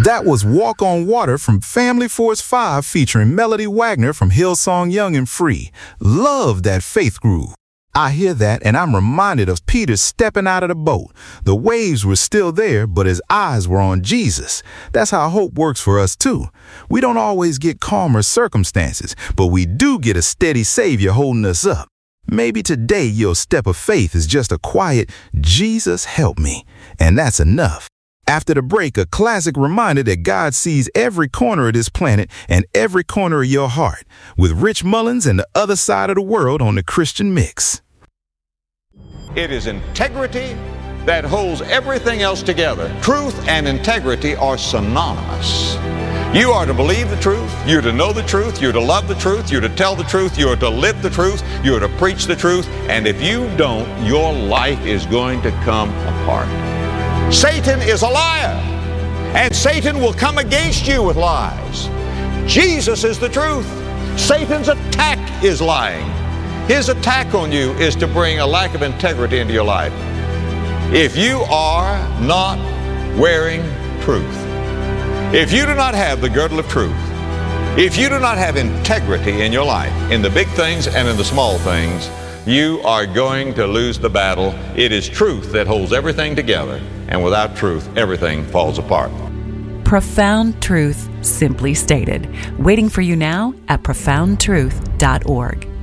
That was Walk on Water from Family Force 5 featuring Melody Wagner from Hillsong Young and Free. Love that faith groove. I hear that and I'm reminded of Peter stepping out of the boat. The waves were still there, but his eyes were on Jesus. That's how hope works for us too. We don't always get calmer circumstances, but we do get a steady Savior holding us up. Maybe today your step of faith is just a quiet, Jesus help me, and that's enough. After the break, a classic reminder that God sees every corner of this planet and every corner of your heart, with Rich Mullins and the Other Side of the World on the Christian Mix. It is integrity that holds everything else together. Truth and integrity are synonymous. You are to believe the truth, you're to know the truth, you're to love the truth, you're to tell the truth, you're to live the truth, you're to preach the truth, and if you don't, your life is going to come apart. Satan is a liar, and Satan will come against you with lies. Jesus is the truth. Satan's attack is lying. His attack on you is to bring a lack of integrity into your life. If you are not wearing truth, if you do not have the girdle of truth, if you do not have integrity in your life, in the big things and in the small things, you are going to lose the battle. It is truth that holds everything together, and without truth, everything falls apart. Profound truth, simply stated. Waiting for you now at profoundtruth.org.